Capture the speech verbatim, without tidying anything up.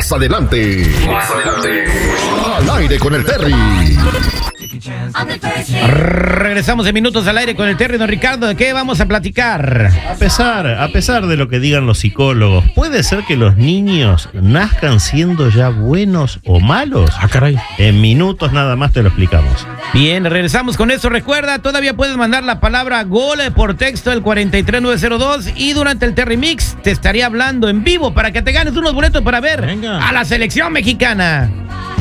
Más adelante. Más adelante. Al aire con el Terry. Regresamos en minutos al aire con el Terry. Don Ricardo, ¿de qué vamos a platicar? A pesar, a pesar de lo que digan los psicólogos, ¿puede ser que los niños nazcan siendo ya buenos o malos? Ah, caray. En minutos nada más te lo explicamos. Bien, regresamos con eso. Recuerda, todavía puedes mandar la palabra gol por texto al cuarenta y tres nueve cero dos y durante el Terry Mix te estaría hablando en vivo para que te ganes unos boletos para ver Venga. a la selección mexicana.